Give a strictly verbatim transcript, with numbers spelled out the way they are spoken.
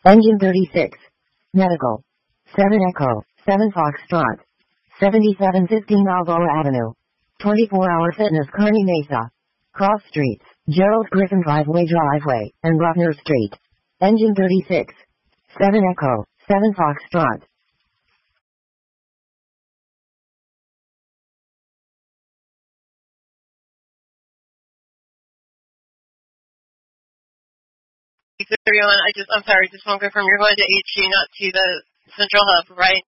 Engine thirty-six. Medical. seven Echo, seven Foxtrot. seventy-seven fifteen Balboa Avenue. twenty-four hour Fitness Kearny Mesa. Cross Streets, Gerald Griffin Driveway Driveway, and Bruckner Street. Engine thirty-six. seven Echo, seven Foxtrot. thirty-one, I just, I'm sorry, just want to confirm you're going to H G, not to the central hub, right?